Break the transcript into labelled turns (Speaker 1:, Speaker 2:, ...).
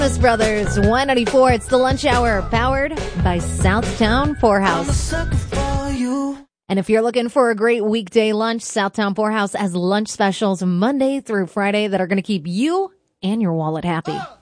Speaker 1: Thomas Brothers, 194. It's the lunch hour, powered by Southtown Poorhouse. And if you're looking for a great weekday lunch, Southtown Poorhouse has lunch specials Monday through Friday that are going to keep you and your wallet happy.